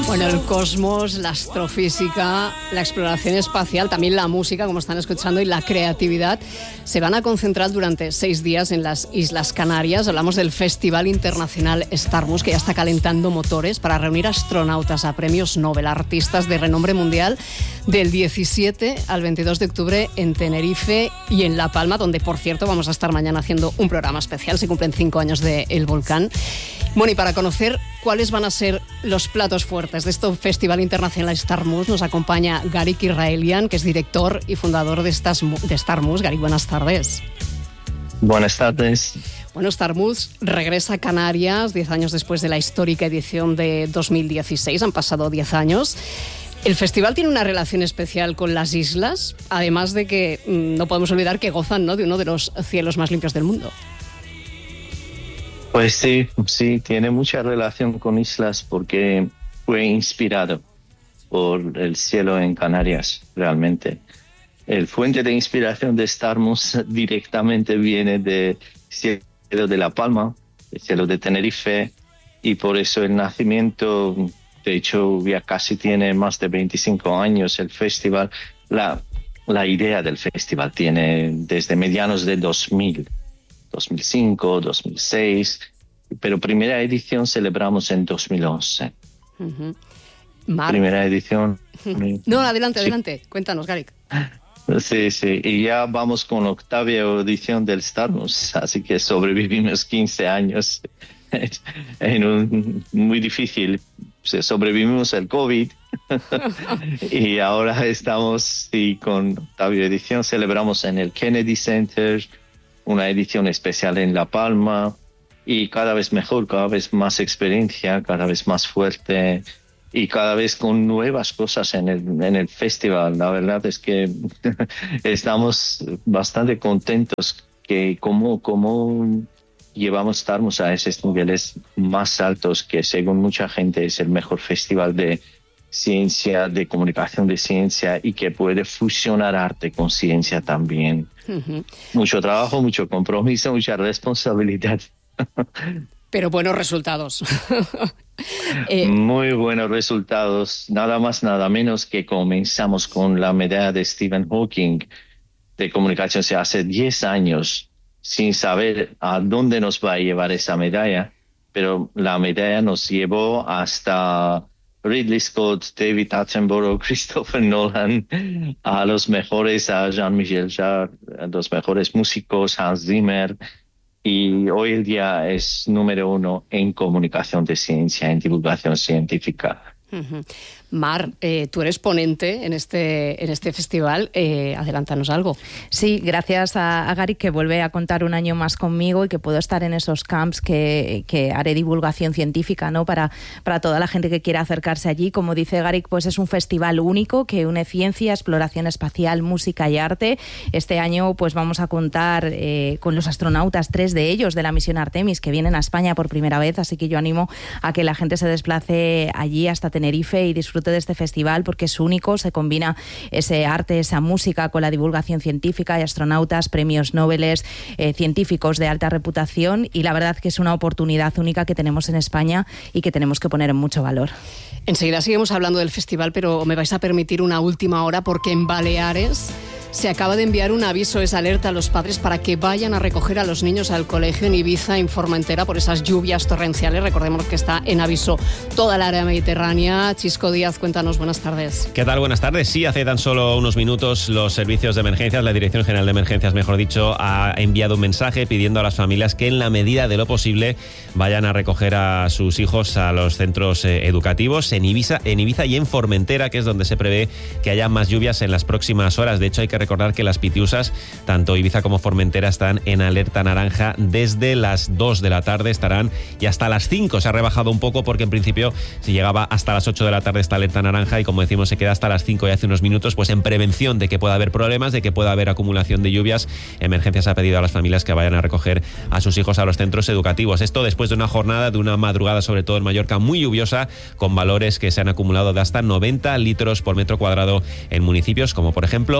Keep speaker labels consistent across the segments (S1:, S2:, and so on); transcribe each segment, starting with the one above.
S1: Bueno, el cosmos, la astrofísica, la exploración espacial, también la música, como están escuchando, y la creatividad se van a concentrar durante 6 días en las Islas Canarias. Hablamos del Festival Internacional Starmus, que ya está calentando motores para reunir astronautas a premios Nobel, artistas de renombre mundial, del 17 al 22 de octubre en Tenerife y en La Palma, donde, por cierto, vamos a estar mañana haciendo un programa especial. Se cumplen 5 años del volcán. Bueno, y para conocer cuáles van a ser los platos fuertes de este Festival Internacional Starmus, nos acompaña Garik Israelian, que es director y fundador de Starmus. Garik, buenas tardes.
S2: Buenas tardes.
S1: Bueno, Starmus regresa a Canarias 10 años después de la histórica edición de 2016. Han pasado 10 años. El festival tiene una relación especial con las islas, además de que no podemos olvidar que gozan, ¿no?, de uno de los cielos más limpios del mundo.
S2: Pues sí, tiene mucha relación con islas porque fue inspirado por el cielo en Canarias, realmente. El fuente de inspiración de Starmus directamente viene del cielo de La Palma, el cielo de Tenerife, y por eso el nacimiento, de hecho ya casi tiene más de 25 años el festival. La idea del festival tiene desde medianos de 2005, 2006, pero primera edición celebramos en 2011.
S1: Uh-huh.
S2: Primera edición.
S1: No, adelante, cuéntanos, Garik.
S2: Sí, y ya vamos con 8ª edición del Starmus, así que sobrevivimos 15 años en muy difícil. Sobrevivimos el COVID y ahora estamos con 8ª edición. Celebramos en el Kennedy Center, una edición especial en La Palma, y cada vez mejor, cada vez más experiencia, cada vez más fuerte y cada vez con nuevas cosas en el festival. La verdad es que estamos bastante contentos que como llevamos Starmus a esos niveles más altos, que según mucha gente es el mejor festival de ciencia, de comunicación de ciencia, y que puede fusionar arte con ciencia también. Uh-huh. Mucho trabajo, mucho compromiso, mucha responsabilidad.
S1: Pero buenos resultados.
S2: Muy buenos resultados. Nada más, nada menos que comenzamos con la medalla de Stephen Hawking de comunicación hace 10 años, sin saber a dónde nos va a llevar esa medalla, pero la medalla nos llevó hasta Ridley Scott, David Attenborough, Christopher Nolan, a los mejores, a Jean-Michel Jarre, a los mejores músicos, Hans Zimmer, y hoy en día es número 1 en comunicación de ciencia, en divulgación científica.
S1: Uh-huh. Mar, tú eres ponente en este festival. Adelántanos algo.
S3: Sí, gracias a Garik, que vuelve a contar un año más conmigo y que puedo estar en esos camps que haré divulgación científica, ¿no?, para toda la gente que quiera acercarse allí. Como dice Garik, pues es un festival único que une ciencia, exploración espacial, música y arte. Este año pues vamos a contar con los astronautas, 3 de ellos de la misión Artemis, que vienen a España por primera vez, así que yo animo a que la gente se desplace allí hasta Tenerife y disfrute de este festival, porque es único. Se combina ese arte, esa música con la divulgación científica. Hay astronautas, premios Nobel, científicos de alta reputación, y la verdad que es una oportunidad única que tenemos en España y que tenemos que poner en mucho valor.
S1: Enseguida seguimos hablando del festival, pero me vais a permitir una última hora, porque en Baleares se acaba de enviar un aviso, esa alerta a los padres para que vayan a recoger a los niños al colegio en Ibiza, en Formentera, por esas lluvias torrenciales. Recordemos que está en aviso toda el área mediterránea. Chisco Díaz, cuéntanos, buenas tardes.
S4: ¿Qué tal? Buenas tardes. Sí, hace tan solo unos minutos los servicios de emergencias, la Dirección General de Emergencias, mejor dicho, ha enviado un mensaje pidiendo a las familias que en la medida de lo posible vayan a recoger a sus hijos a los centros educativos en Ibiza y en Formentera, que es donde se prevé que haya más lluvias en las próximas horas. De hecho, hay que recordar que las Pitiusas, tanto Ibiza como Formentera, están en alerta naranja desde las 2 de la tarde, estarán y hasta las 5. Se ha rebajado un poco porque en principio se llegaba hasta las 8 de la tarde esta alerta naranja, y como decimos se queda hasta las 5 y hace unos minutos, pues en prevención de que pueda haber problemas, de que pueda haber acumulación de lluvias. Emergencias ha pedido a las familias que vayan a recoger a sus hijos a los centros educativos. Esto después de una jornada, de una madrugada, sobre todo en Mallorca, muy lluviosa, con valores que se han acumulado de hasta 90 litros por metro cuadrado en municipios como por ejemplo Escorca.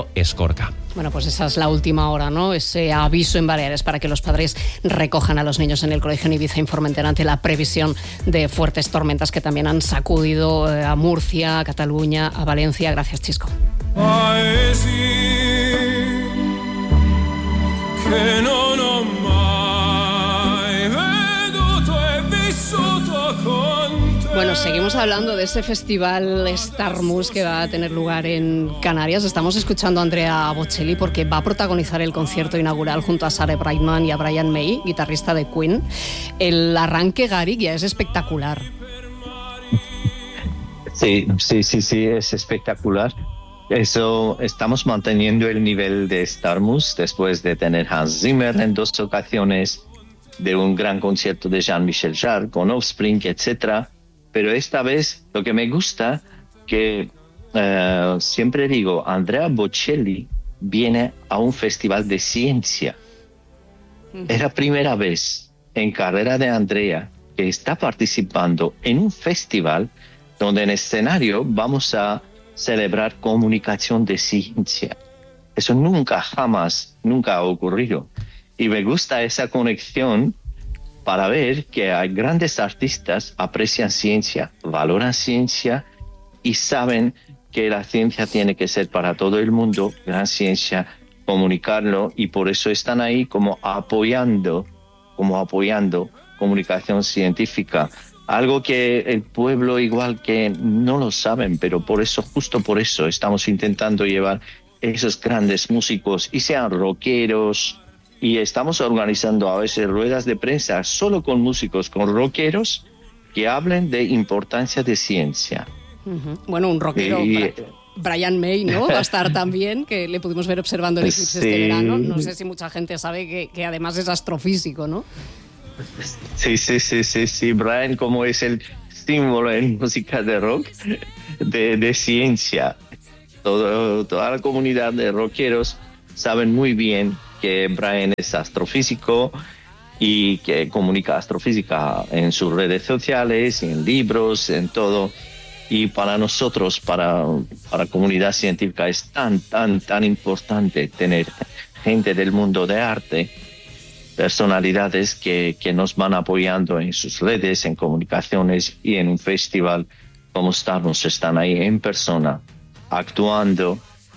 S4: Lorca.
S1: Bueno, pues esa es la última hora, ¿no? Ese aviso en Baleares para que los padres recojan a los niños en el colegio en Ibiza y Formentera ante la previsión de fuertes tormentas que también han sacudido a Murcia, a Cataluña, a Valencia. Gracias, Chisco. Bueno, seguimos hablando de ese festival Starmus que va a tener lugar en Canarias. Estamos escuchando a Andrea Bocelli porque va a protagonizar el concierto inaugural junto a Sarah Brightman y a Brian May, guitarrista de Queen. El arranque, Gary, ya es espectacular.
S2: Sí, es espectacular. Eso, estamos manteniendo el nivel de Starmus después de tener Hans Zimmer en 2 ocasiones, de un gran concierto de Jean-Michel Jarre con Offspring, etcétera. Pero esta vez lo que me gusta, que siempre digo, Andrea Bocelli viene a un festival de ciencia. Es la primera vez en carrera de Andrea que está participando en un festival donde en escenario vamos a celebrar comunicación de ciencia. Eso nunca ha ocurrido. Y me gusta esa conexión para ver que hay grandes artistas, aprecian ciencia, valoran ciencia y saben que la ciencia tiene que ser para todo el mundo, gran ciencia, comunicarlo, y por eso están ahí como apoyando comunicación científica. Algo que el pueblo igual que no lo saben, pero justo por eso estamos intentando llevar esos grandes músicos, y sean rockeros, y estamos organizando a veces ruedas de prensa solo con músicos, con rockeros, que hablen de importancia de ciencia.
S1: Bueno, un rockero, Brian May, ¿no? Va a estar también, que le pudimos ver observando el eclipse este verano. No sé si mucha gente sabe que además es astrofísico, ¿no?
S2: Sí, Brian, como es el símbolo en música de rock, de ciencia. Toda la comunidad de rockeros saben muy bien que Brian es astrofísico y que comunica astrofísica en sus redes sociales, en libros, en todo. Y para nosotros, para la comunidad científica, es tan importante tener gente del mundo de arte, personalidades que nos van apoyando en sus redes, en comunicaciones, y en un festival como Starmus están ahí en persona, actuando.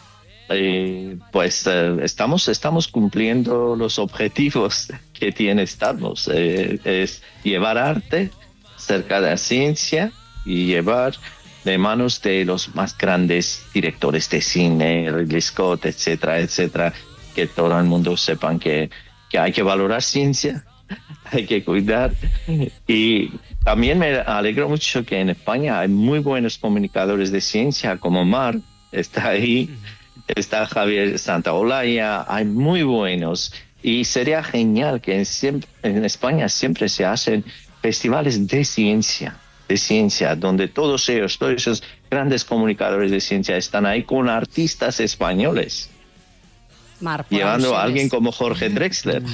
S2: Estamos cumpliendo los objetivos que tiene Starmus, es llevar arte cerca de la ciencia y llevar de manos de los más grandes directores de cine, Ridley Scott, etcétera, que todo el mundo sepan que hay que valorar ciencia, hay que cuidar. Y también me alegro mucho que en España hay muy buenos comunicadores de ciencia, como Marc, está ahí, está Javier Santaolalla, hay muy buenos. Y sería genial que en España siempre se hacen festivales de ciencia, donde todos esos grandes comunicadores de ciencia están ahí con artistas españoles. Llevando a alguien como Jorge Drexler,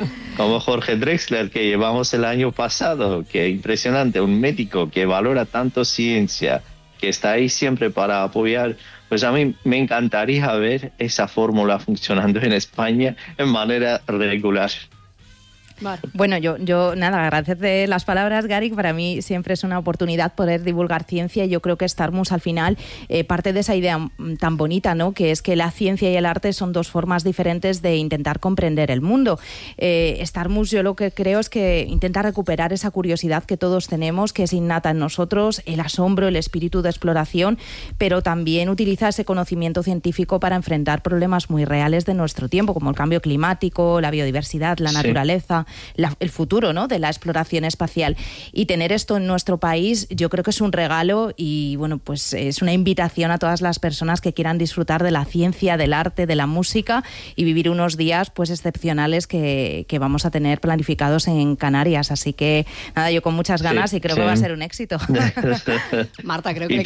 S2: que llevamos el año pasado, que impresionante, un médico que valora tanto ciencia, que está ahí siempre para apoyar. Pues a mí me encantaría ver esa fórmula funcionando en España en manera regular.
S3: Vale. Bueno, yo nada, agradecerte las palabras, Gary. Para mí siempre es una oportunidad poder divulgar ciencia, y yo creo que Starmus al final parte de esa idea tan bonita, ¿no? Que es que la ciencia y el arte son dos formas diferentes de intentar comprender el mundo. Starmus, yo lo que creo es que intenta recuperar esa curiosidad que todos tenemos, que es innata en nosotros, el asombro, el espíritu de exploración, pero también utiliza ese conocimiento científico para enfrentar problemas muy reales de nuestro tiempo, como el cambio climático, la biodiversidad, la naturaleza, el futuro, ¿no?, de la exploración espacial. Y tener esto en nuestro país yo creo que es un regalo, y bueno, pues es una invitación a todas las personas que quieran disfrutar de la ciencia, del arte, de la música, y vivir unos días pues excepcionales que vamos a tener planificados en Canarias. Así que nada, yo con muchas ganas, y creo que va a ser un éxito.
S1: Marta, creo que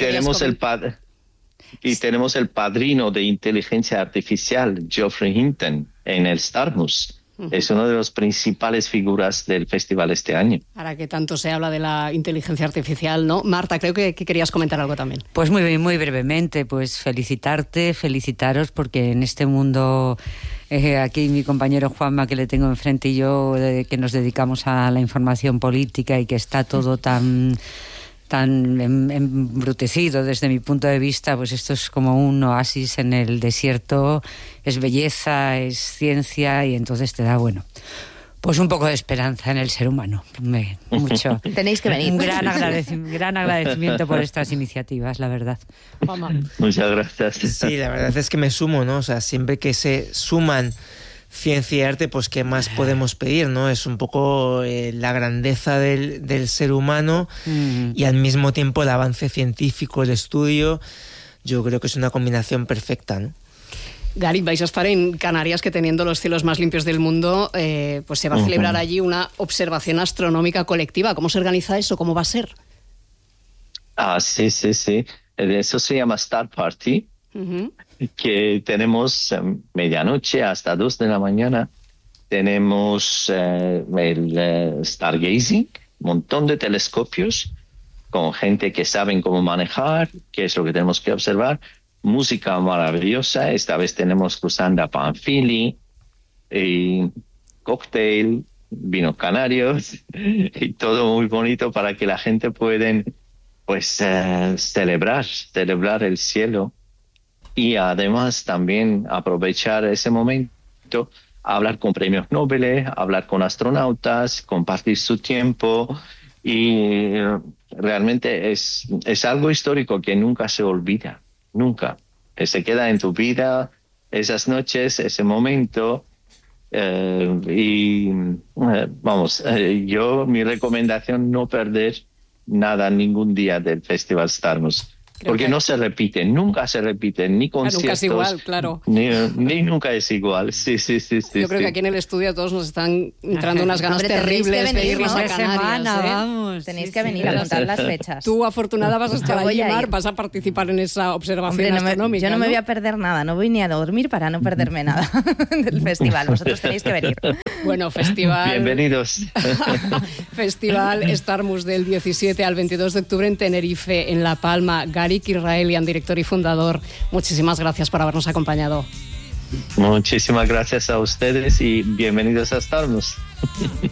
S2: tenemos el padrino de inteligencia artificial, Geoffrey Hinton, en el Starmus. Es una de las principales figuras del festival este año.
S1: Ahora que tanto se habla de la inteligencia artificial, ¿no? Marta, creo que querías comentar algo también.
S5: Pues muy brevemente, pues felicitaros, porque en este mundo, aquí mi compañero Juanma, que le tengo enfrente, y yo, que nos dedicamos a la información política y que está todo tan embrutecido desde mi punto de vista, pues esto es como un oasis en el desierto, es belleza, es ciencia, y entonces te da, pues un poco de esperanza en el ser humano. Mucho.
S3: Tenéis que venir.
S5: Un gran agradecimiento por estas iniciativas, la verdad.
S2: Muchas gracias.
S6: Sí, la verdad es que me sumo, ¿no? O sea, siempre que se suman ciencia y arte, pues ¿qué más podemos pedir, no? Es un poco la grandeza del ser humano y al mismo tiempo el avance científico, el estudio. Yo creo que es una combinación perfecta, ¿no?
S1: Gary, vais a estar en Canarias, que teniendo los cielos más limpios del mundo, pues se va a celebrar allí una observación astronómica colectiva. ¿Cómo se organiza eso? ¿Cómo va a ser?
S2: Sí. Eso se llama Star Party. Que tenemos medianoche hasta 2 de la mañana. Tenemos el Stargazing, un montón de telescopios con gente que saben cómo manejar, qué es lo que tenemos que observar. Música maravillosa. Esta vez tenemos Cruzanda Panfili, y cóctel, vinos canarios y todo muy bonito para que la gente pueda celebrar el cielo. Y además también aprovechar ese momento, hablar con premios Nobel, hablar con astronautas, compartir su tiempo. Y realmente es algo histórico que nunca se olvida, nunca. Se queda en tu vida esas noches, ese momento. Mi recomendación, no perder ningún día del Festival Starmus. Porque no se repite, nunca se repite, ni conciertos.
S1: Nunca es igual, claro.
S2: Ni nunca es igual, sí.
S1: Yo creo que aquí en el estudio a todos nos están entrando unas ganas terribles de irnos a Canarias.
S3: Vamos. Tenéis que venir a contar las fechas.
S1: Tú, afortunada, vas a estar allí, Mar, vas a participar en esa observación astronómica.
S3: Yo no me voy a perder nada, no voy ni a dormir para no perderme nada del festival. Vosotros tenéis que venir.
S1: Bueno, festival...
S2: Bienvenidos.
S1: Festival Starmus del 17 al 22 de octubre en Tenerife, en La Palma. Garik Israelian, director y fundador, muchísimas gracias por habernos acompañado.
S2: Muchísimas gracias a ustedes y bienvenidos a Starmus.